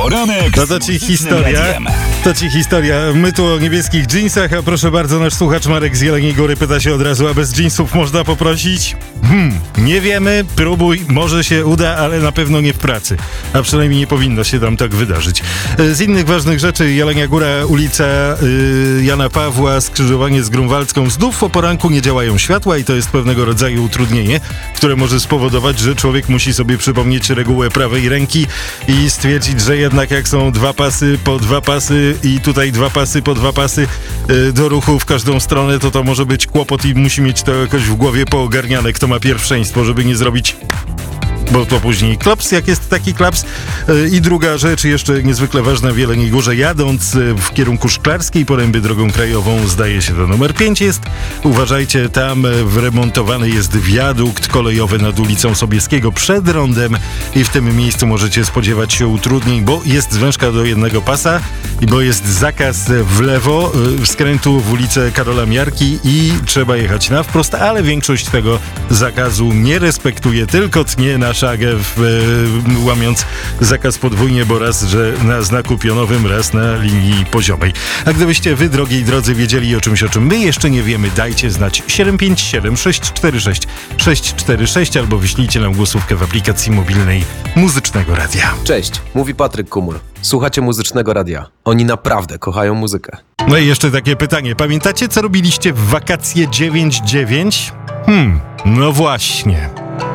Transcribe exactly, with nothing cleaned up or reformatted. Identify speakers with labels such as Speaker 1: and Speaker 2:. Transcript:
Speaker 1: Poranek
Speaker 2: No to ci
Speaker 1: z
Speaker 2: historia,
Speaker 1: radiem.
Speaker 2: to ci historia. My tu o niebieskich dżinsach, a proszę bardzo, nasz słuchacz Marek z Jeleniej Góry pyta się od razu, a bez dżinsów można poprosić? Hmm, nie wiemy, próbuj, może się uda, ale na pewno nie w pracy. A przynajmniej nie powinno się tam tak wydarzyć. Z innych ważnych rzeczy, Jelenia Góra, ulica yy, Jana Pawła, skrzyżowanie z Grunwaldzką. Znów o poranku nie działają światła i to jest pewnego rodzaju utrudnienie, które może spowodować, że człowiek musi sobie przypomnieć regułę prawej ręki i stwierdzić, że jednak jak są dwa pasy po dwa pasy i tutaj dwa pasy po dwa pasy yy, do ruchu w każdą stronę, to to może być kłopot i musi mieć to jakoś w głowie poogarniane, kto ma pierwszeństwo, żeby nie zrobić... bo to później klaps, jak jest taki klaps. I druga rzecz, jeszcze niezwykle ważna w Jeleniej Górze, jadąc w kierunku Szklarskiej Poręby drogą krajową, zdaje się, to numer pięć jest. Uważajcie, tam wyremontowany jest wiadukt kolejowy nad ulicą Sobieskiego przed rondem i w tym miejscu możecie spodziewać się utrudnień, bo jest zwężka do jednego pasa i bo jest zakaz w lewo skrętu w ulicę Karola Miarki i trzeba jechać na wprost, ale większość tego zakazu nie respektuje, tylko tnie na szagę, w, e, łamiąc zakaz podwójnie, bo raz, że na znaku pionowym, raz na linii poziomej. A gdybyście wy, drogiej drodzy, wiedzieli o czymś, o czym my jeszcze nie wiemy, dajcie znać siedem pięć siedem sześć cztery sześć sześć cztery sześć albo wyślijcie nam głosówkę w aplikacji mobilnej Muzycznego Radia.
Speaker 3: Cześć, mówi Patryk Kumur. Słuchacie Muzycznego Radia. Oni naprawdę kochają muzykę.
Speaker 2: No i jeszcze takie pytanie. Pamiętacie, co robiliście w wakacje dziewięć dziewięć? Hmm, no właśnie.